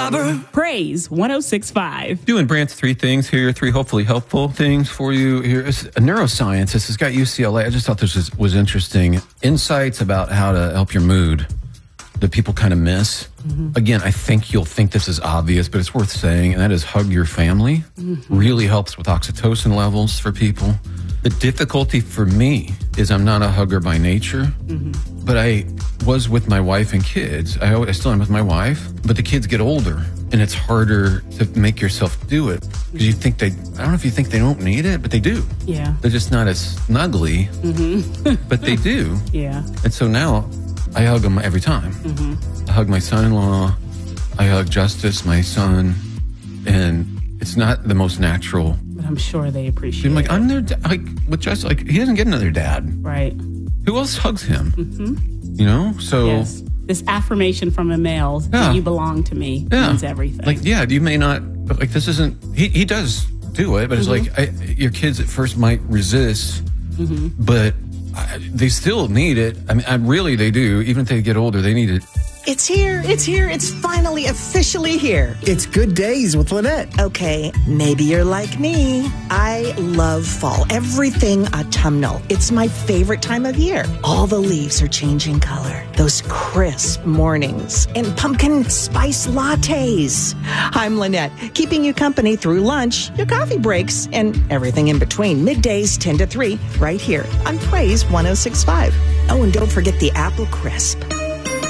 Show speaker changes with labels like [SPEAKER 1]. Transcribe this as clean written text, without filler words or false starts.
[SPEAKER 1] rubber.
[SPEAKER 2] Praise 106.5.
[SPEAKER 3] Doing Brandt's three things here, three hopefully helpful things for you. Here is a neuroscience. This has got UCLA. I just thought this was interesting. Insights about how to help your mood that people kind of miss. Again, I think you'll think this is obvious, but it's worth saying, and that is hug your family. Really helps with oxytocin levels for people. The difficulty for me is I'm not a hugger by nature, but I was with my wife and kids. I still am with my wife, but the kids get older, and it's harder to make yourself do it because you think I don't know if you think they don't need it, but they do.
[SPEAKER 2] Yeah.
[SPEAKER 3] They're just not as snuggly, but they do.
[SPEAKER 2] Yeah.
[SPEAKER 3] And so now I hug them every time. I hug my son-in-law. I hug Justice, my son, and it's not the most natural.
[SPEAKER 2] But I'm sure they appreciate
[SPEAKER 3] I'm like,
[SPEAKER 2] it.
[SPEAKER 3] I'm their with Justice. Like, he doesn't get another dad.
[SPEAKER 2] Right.
[SPEAKER 3] Who else hugs him? You know, so
[SPEAKER 2] Yes. This affirmation from a male that you belong to me means everything.
[SPEAKER 3] Like, yeah, you may not like this. Isn't he does do it, but it's like your kids at first might resist, but they still need it. I mean, they do. Even if they get older, they need it.
[SPEAKER 4] It's here. It's here. It's finally officially here.
[SPEAKER 5] It's Good Days with Lynette.
[SPEAKER 4] Okay, maybe you're like me. I love fall. Everything autumnal. It's my favorite time of year. All the leaves are changing color. Those crisp mornings and pumpkin spice lattes. I'm Lynette, keeping you company through lunch, your coffee breaks, and everything in between. Middays 10 to 3, right here on Praise 106.5. Oh, and don't forget the apple crisp.